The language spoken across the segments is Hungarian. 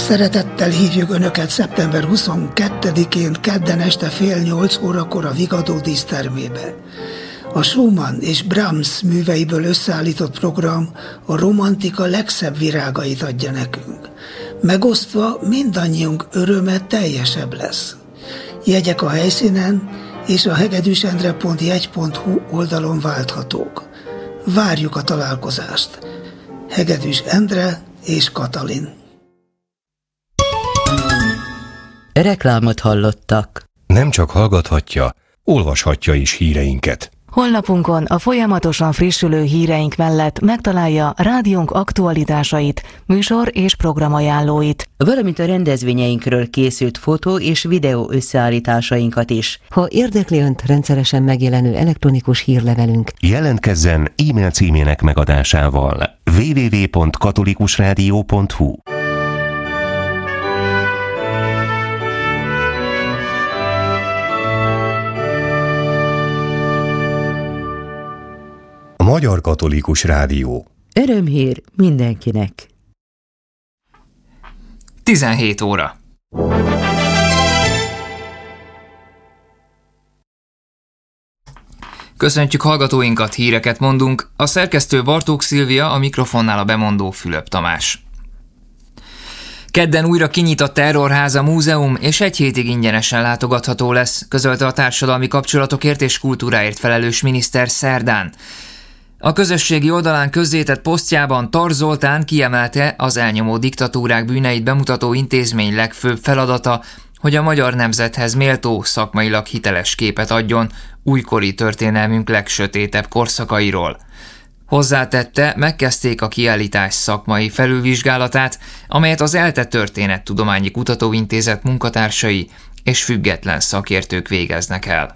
Szeretettel hívjuk Önöket szeptember 22-én kedden este fél 8 órakor a Vigadó dísztermébe. A Schumann és Brahms műveiből összeállított program a romantika legszebb virágait adja nekünk. Megosztva mindannyiunk öröme teljesebb lesz. Jegyek a helyszínen és a hegedűsendre.jegy.hu oldalon válthatók. Várjuk a találkozást. Hegedűs Endre és Katalin. Reklámot hallottak. Nem csak hallgathatja, olvashatja is híreinket. Honlapunkon a folyamatosan frissülő híreink mellett megtalálja rádiónk aktualitásait, műsor és programajánlóit. Valamint a rendezvényeinkről készült fotó és videó összeállításainkat is. Ha érdekli Önt rendszeresen megjelenő elektronikus hírlevelünk, Jelentkezzen e-mail címének megadásával. www.katolikusradio.hu. Magyar Katolikus Rádió. Örömhír mindenkinek. 17 óra. Köszöntjük hallgatóinkat, híreket mondunk. A szerkesztő Bartók Szilvia, a mikrofonnál a bemondó Fülöp Tamás. Kedden újra kinyit a Terrorháza Múzeum, és egy hétig ingyenesen látogatható lesz, közölte a társadalmi kapcsolatokért és kultúráért felelős miniszter szerdán. A közösségi oldalán közzétett posztjában Tar Zoltán kiemelte, az elnyomó diktatúrák bűneit bemutató intézmény legfőbb feladata, hogy a magyar nemzethez méltó, szakmailag hiteles képet adjon újkori történelmünk legsötétebb korszakairól. Hozzátette, megkezdték a kiállítás szakmai felülvizsgálatát, amelyet az ELTE Történettudományi Kutatóintézet munkatársai és független szakértők végeznek el.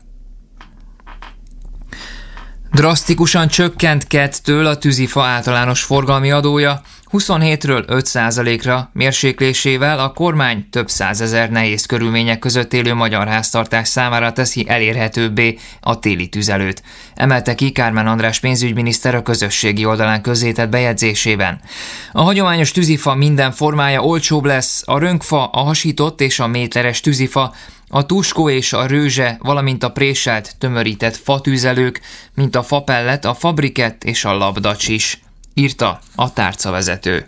Drasztikusan csökkent kettől a tűzifa általános forgalmi adója, 27-ről 5%-ra mérséklésével a kormány több százezer nehéz körülmények között élő magyar háztartás számára teszi elérhetőbbé a téli tüzelőt. Emelte ki Kármán András pénzügyminiszter a közösségi oldalán közzétett bejegyzésében. A hagyományos tűzifa minden formája olcsóbb lesz, a rönkfa, a hasított és a méteres tűzifa, a tuskó és a rőzse, valamint a préselt, tömörített fatűzelők, mint a fapellet, a fabrikett és a labdacs is, írta a tárcavezető.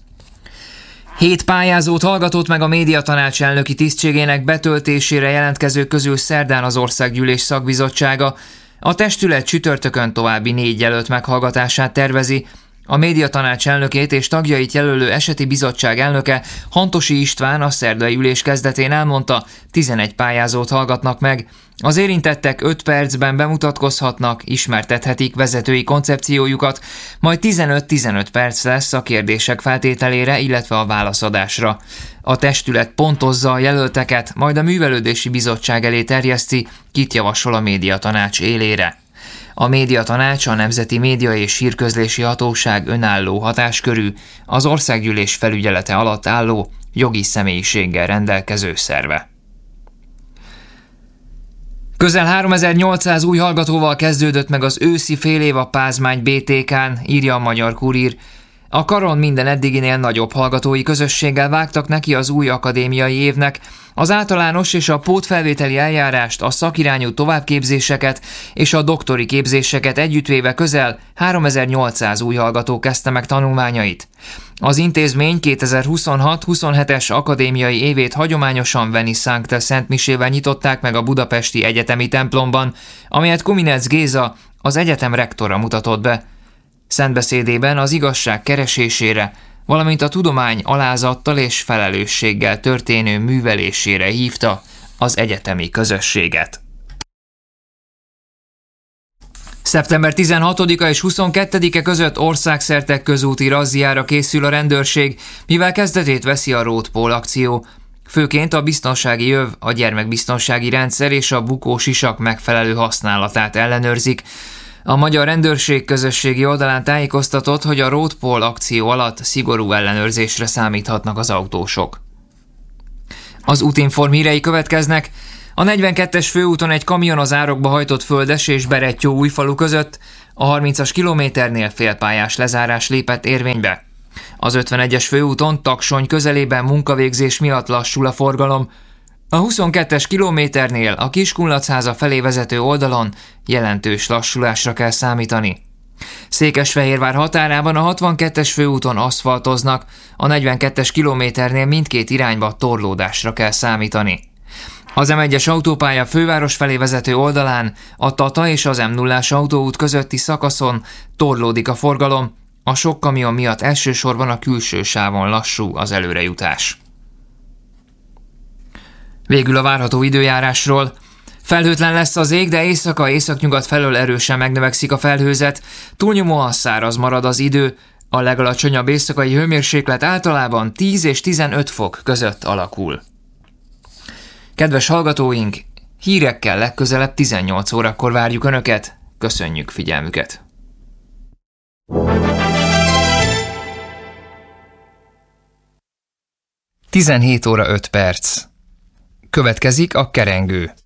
7 pályázót hallgatott meg a médiatanács elnöki tisztségének betöltésére jelentkezők közül szerdán az Országgyűlés szakbizottsága. A testület csütörtökön további 4 jelölt meghallgatását tervezi. A médiatanács elnökét és tagjait jelölő eseti bizottság elnöke, Hantosi István a szerdai ülés kezdetén elmondta, 11 pályázót hallgatnak meg. Az érintettek 5 percben bemutatkozhatnak, ismertethetik vezetői koncepciójukat, majd 15-15 perc lesz a kérdések feltételére, illetve a válaszadásra. A testület pontozza a jelölteket, majd a művelődési bizottság elé terjeszti, kit javasol a médiatanács élére. A médiatanács a Nemzeti Média és Hírközlési Hatóság önálló hatáskörű, az Országgyűlés felügyelete alatt álló, jogi személyiséggel rendelkező szerve. Közel 3800 új hallgatóval kezdődött meg az őszi félév a Pázmány BTK-n, írja a Magyar Kurír. A karon minden eddiginél nagyobb hallgatói közösséggel vágtak neki az új akadémiai évnek, az általános és a pótfelvételi eljárást, a szakirányú továbbképzéseket és a doktori képzéseket együttvéve közel 3800 új hallgató kezdte meg tanulmányait. Az intézmény 2026-27-es akadémiai évét hagyományosan Veni Sancte szentmisével nyitották meg a budapesti egyetemi templomban, amelyet Kuminec Géza, az egyetem rektora mutatott be. Szentbeszédében az igazság keresésére, valamint a tudomány alázattal és felelősséggel történő művelésére hívta az egyetemi közösséget. Szeptember 16-a és 22-e között országszerte közúti razziára készül a rendőrség, mivel kezdetét veszi a Road Pole akció. Főként a biztonsági jöv, a gyermekbiztonsági rendszer és a bukósisak megfelelő használatát ellenőrzik. A magyar rendőrség közösségi oldalán tájékoztatott, hogy a Road Pole akció alatt szigorú ellenőrzésre számíthatnak az autósok. Az Útinform hírei következnek. A 42-es főúton egy kamion az árokba hajtott Földes és Berettyóújfalu között, a 30-as kilométernél félpályás lezárás lépett érvénybe. Az 51-es főúton Taksony közelében munkavégzés miatt lassul a forgalom. A 22-es kilométernél a Kiskunlachháza felé vezető oldalon jelentős lassulásra kell számítani. Székesfehérvár határában a 62-es főúton aszfaltoznak, a 42-es kilométernél mindkét irányba torlódásra kell számítani. Az M1-es autópálya főváros felé vezető oldalán a Tata és az M0-ás autóút közötti szakaszon torlódik a forgalom, a sok kamion miatt elsősorban a külső sávon lassú az előrejutás. Végül a várható időjárásról. Felhőtlen lesz az ég, de észak-nyugat felől erősen megnövekszik a felhőzet, túlnyomóan száraz marad az idő, a legalacsonyabb éjszakai hőmérséklet általában 10 és 15 fok között alakul. Kedves hallgatóink, hírekkel legközelebb 18 órakor várjuk Önöket, köszönjük figyelmüket! 17 óra 5 perc. Következik a kerengő.